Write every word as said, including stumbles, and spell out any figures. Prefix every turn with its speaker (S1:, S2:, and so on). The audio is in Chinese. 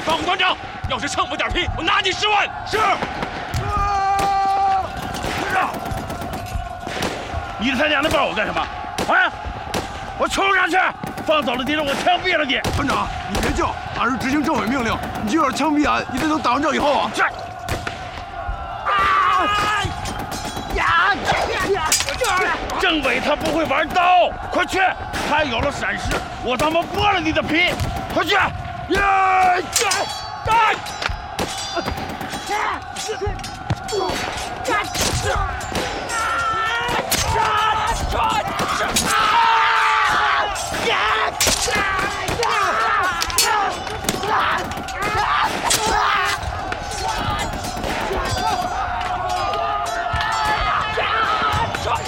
S1: 报告团长，要是蹭我点皮，我拿你十万。
S2: 是。
S3: 你他娘的抱我干什么？啊！我冲上去，放走了敌人，我枪毙了你！
S2: 团长，你别叫，俺是执行政委命令，你就要是枪毙俺，你得等打完仗以后啊。
S3: 这。呀呀！政委他不会玩刀，快去！他有了闪失，我他妈剥了你的皮！快去！呀！呀！啊！